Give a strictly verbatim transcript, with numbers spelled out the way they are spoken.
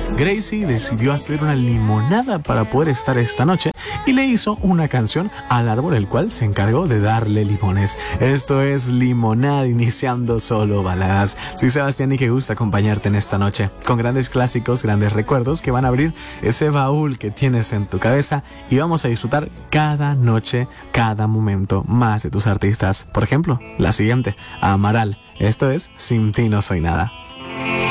Gracie decidió hacer una limonada para poder estar esta noche y le hizo una canción al árbol, el cual se encargó de darle limones. Esto es Limonar, iniciando solo baladas. Soy Sebastián y qué gusto acompañarte en esta noche con grandes clásicos, grandes recuerdos que van a abrir ese baúl que tienes en tu cabeza y vamos a disfrutar cada noche, cada momento más de tus artistas. Por ejemplo, la siguiente, Amaral. Esto es Sin ti no soy nada.